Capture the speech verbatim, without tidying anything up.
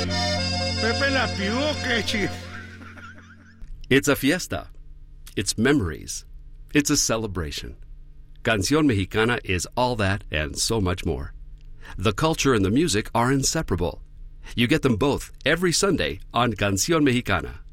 Pepe La Pew, ¿qué chi? It's a fiesta. It's memories. It's a celebration. Canción Mexicana is all that and so much more. The culture and the music are inseparable. You get them both every Sunday on Canción Mexicana.